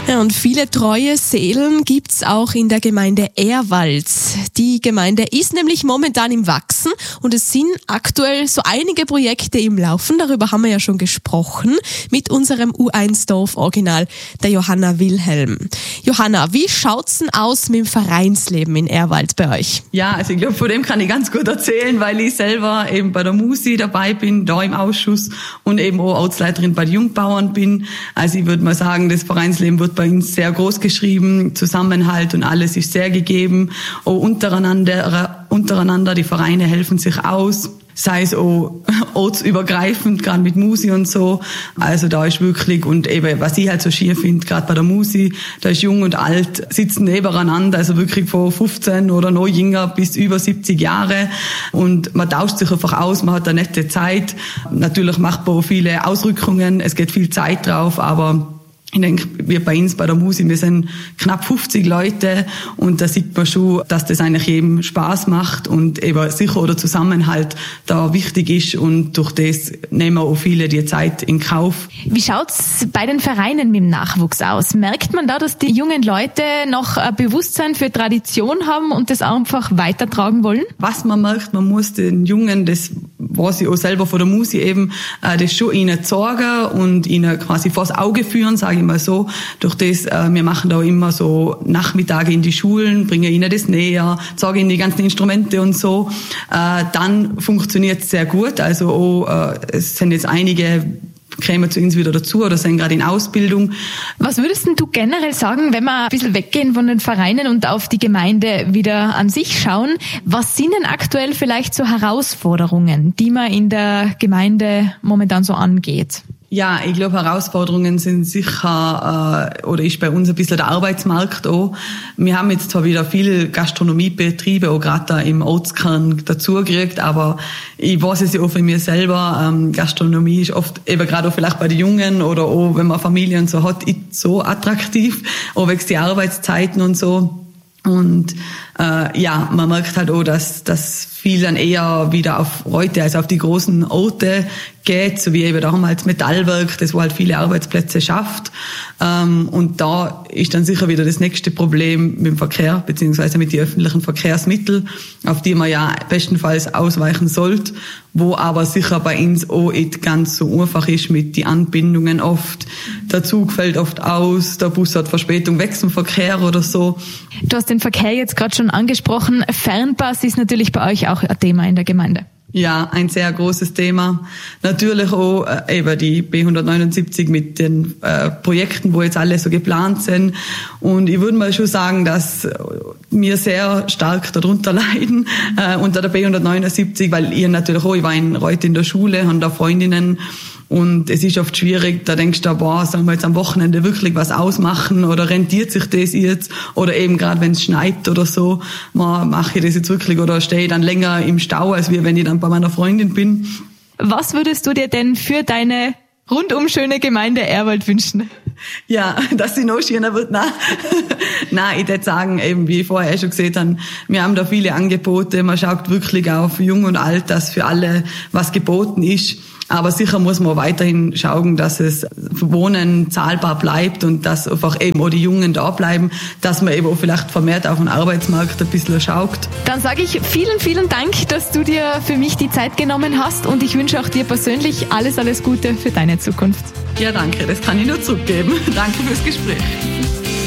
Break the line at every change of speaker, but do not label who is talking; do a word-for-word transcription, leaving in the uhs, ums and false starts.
Ja, und viele treue Seelen gibt's auch in der Gemeinde Ehrwald. Die Gemeinde ist nämlich momentan im Wachsen und es sind aktuell so einige Projekte im Laufen. Darüber haben wir ja schon gesprochen mit unserem U eins Dorf-Original, der Johanna Wilhelm. Johanna, wie schaut's denn aus mit dem Vereinsleben in Ehrwald bei euch?
Ja, also ich glaube, von dem kann ich ganz gut erzählen, weil ich selber eben bei der Musi dabei bin, da im Ausschuss und eben auch Ortsleiterin bei den Jungbauern bin. Also ich würde mal sagen, das Vereinsleben wird bei uns sehr groß geschrieben, Zusammenhalt und alles ist sehr gegeben. Auch untereinander, untereinander, die Vereine helfen sich aus, sei es auch ortsübergreifend, gerade mit Musi und so. Also da ist wirklich, und eben, was ich halt so schier finde, gerade bei der Musi, da ist jung und alt, sitzen nebeneinander, also wirklich von fünfzehn oder noch jünger bis über siebzig Jahre. Und man tauscht sich einfach aus, man hat eine nette Zeit. Natürlich macht man auch viele Ausrückungen, es geht viel Zeit drauf, aber ich denke, wir bei uns bei der Musi, wir sind knapp fünfzig Leute und da sieht man schon, dass das eigentlich jedem Spaß macht und eben sicher oder Zusammenhalt da wichtig ist und durch das nehmen auch viele die Zeit in Kauf.
Wie schaut's bei den Vereinen mit dem Nachwuchs aus? Merkt man da, dass die jungen Leute noch ein Bewusstsein für Tradition haben und das einfach weitertragen wollen?
Was man merkt, man muss den Jungen, das weiß ich auch selber von der Musi eben, das schon ihnen zeigen und ihnen quasi vors Auge führen, sage ich mal so. Durch das, äh, wir machen da immer so Nachmittage in die Schulen, bringen ihnen das näher, zeigen ihnen die ganzen Instrumente und so. Äh, dann funktioniert es sehr gut. Also auch, äh, es sind jetzt einige, kämen zu uns wieder dazu oder sind gerade in Ausbildung.
Was würdest denn du generell sagen, wenn wir ein bisschen weggehen von den Vereinen und auf die Gemeinde wieder an sich schauen? Was sind denn aktuell vielleicht so Herausforderungen, die man in der Gemeinde momentan so angeht?
Ja, ich glaube, Herausforderungen sind sicher, äh, oder ist bei uns ein bisschen der Arbeitsmarkt auch. Wir haben jetzt zwar wieder viele Gastronomiebetriebe, auch gerade da im Ortskern dazugekriegt, aber ich weiß es ja auch von mir selber, ähm, Gastronomie ist oft eben gerade auch vielleicht bei den Jungen oder auch, wenn man Familie und so hat, nicht so attraktiv, auch wegen die Arbeitszeiten und so. Und äh, ja, man merkt halt auch, dass, dass viel dann eher wieder auf heute, also auf die großen Orte geht, so wie eben da haben wir halt das Metallwerk, das wo halt viele Arbeitsplätze schafft. Ähm, und da ist dann sicher wieder das nächste Problem mit dem Verkehr, beziehungsweise mit den öffentlichen Verkehrsmitteln, auf die man ja bestenfalls ausweichen sollte, wo aber sicher bei uns auch nicht ganz so einfach ist mit den Anbindungen oft. Der Zug fällt oft aus, der Bus hat Verspätung weg zum Verkehr oder so.
Du hast den Verkehr jetzt gerade schon angesprochen. Fernpass ist natürlich bei euch auch ein Thema in der Gemeinde.
Ja, ein sehr großes Thema. Natürlich auch äh, eben die B hundertneunundsiebzig mit den äh, Projekten, wo jetzt alle so geplant sind. Und ich würde mal schon sagen, dass wir sehr stark darunter leiden, äh, unter der B hundertneunundsiebzig, weil ihr natürlich auch, ich war in Reut in der Schule, habe da Freundinnen. Und es ist oft schwierig, da denkst du, boah, sollen wir jetzt am Wochenende wirklich was ausmachen oder rentiert sich das jetzt? Oder eben gerade wenn es schneit oder so, mache ich das jetzt wirklich oder stehe ich dann länger im Stau, als wenn ich dann bei meiner Freundin bin.
Was würdest du dir denn für deine rundum schöne Gemeinde Ehrwald wünschen?
Ja, dass sie noch schöner wird. Nein, Nein, ich würde sagen, eben wie ich vorher schon gesehen habe, wir haben da viele Angebote, man schaut wirklich auf Jung und Alt, dass für alle was geboten ist. Aber sicher muss man weiterhin schauen, dass es für Wohnen zahlbar bleibt und dass einfach eben auch die Jungen da bleiben, dass man eben auch vielleicht vermehrt auf den Arbeitsmarkt ein bisschen schaut.
Dann sage ich vielen, vielen Dank, dass du dir für mich die Zeit genommen hast und ich wünsche auch dir persönlich alles, alles Gute für deine Zukunft.
Ja, danke, das kann ich nur zurückgeben. Danke fürs Gespräch.